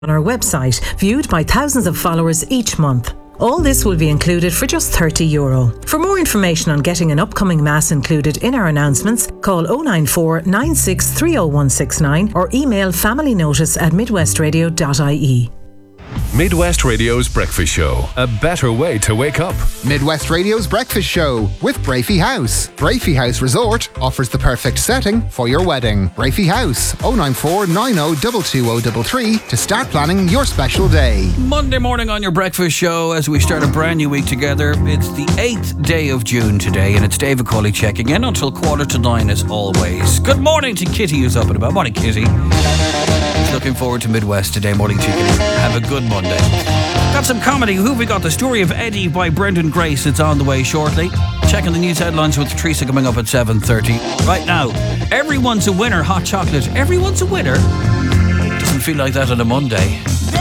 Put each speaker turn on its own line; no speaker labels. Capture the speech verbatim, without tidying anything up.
on our website, viewed by thousands of followers each month. All this will be included for just thirty euro. For more information on getting an upcoming Mass included in our announcements, call oh nine four, nine six three oh one six nine or email familynotice at midwestradio dot I E.
Midwest Radio's Breakfast Show. A better way to wake up.
Midwest Radio's Breakfast Show with Brafey House. Brafey House Resort offers the perfect setting for your wedding. Brafey House, oh nine four, nine oh two two oh three three to start planning your special day.
Monday morning on your Breakfast Show as we start a brand new week together. It's the eighth day of June today, and it's David Colley checking in until quarter to nine as always. Good morning to Kitty, who's up and about. Morning, Kitty. Looking forward to Midwest today. Morning to you, Kitty. Have a good Monday. Got some comedy. Who have we got? The Story of Eddie by Brendan Grace. It's on the way shortly. Checking the news headlines with Teresa coming up at seven thirty. Right now, everyone's a winner. Hot chocolate. Everyone's a winner. Doesn't feel like that on a Monday.